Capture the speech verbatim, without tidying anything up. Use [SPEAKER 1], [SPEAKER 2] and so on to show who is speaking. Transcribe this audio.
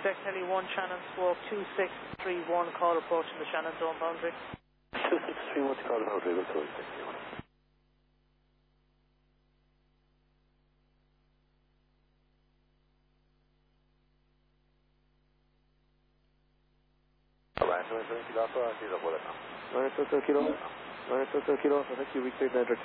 [SPEAKER 1] Quebec Nelly one, Shannon Squawk two six three one, call approaching the Shannon zone boundary.
[SPEAKER 2] two six three one, call boundary, good two six three one. Alright, so it's kilo for zero bullet now.
[SPEAKER 3] Alright, so it's a kilo. Alright, so it's a kilo. I think you reached that